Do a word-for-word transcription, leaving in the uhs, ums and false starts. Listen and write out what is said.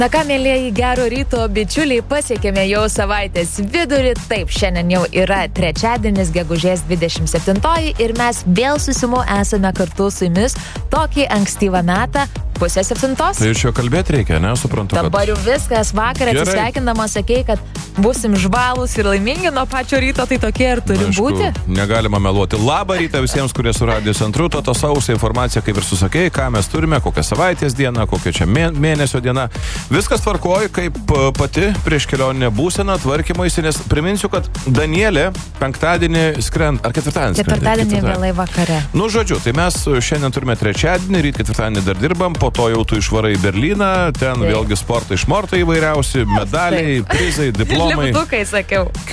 Na ką, mėlieji, gero ryto bičiuliai, pasiekėme jau savaitės vidurį. Taip, šiandien jau yra trečiadienis, gegužės dvidešimt septintoji ir mes vėl susimu esame kartu su jumis tokį ankstyvą metą, pusę septintos. Tai iš jo kalbėti reikia, ne? Suprantu, kad... Dabar jau viskas, vakar atsisveikindama sakei, kad būsim žvalūs ir laimingi nuo pačio ryto, tai tokie ir turi Aišku, būti. Negalima meluoti. Labą rytą visiems, kurie su Radio Centru, to to sausą informaciją, kaip ir susakei, ką mes turime, kokią savaitės dieną, kokią čia mėnesio dieną. Viskas tvarkoja, kaip pati prieš kelioninę būseną, tvarkymaisi, nes priminsiu, kad Danielė penktadienį skrend, ar ketvirtadienį skrend? Ketvirtadienį vėlai vakare. Nu, žodžiu, tai mes šiandien turime trečiadienį, ryt ketvirtadienį dar dirbam, po to jau tu išvarai į Berlyną, ten Taip. Vėlgi sportai, šmortai įvairiausi, medaliai, prizai, diplomai. Lipdukai, sakiau.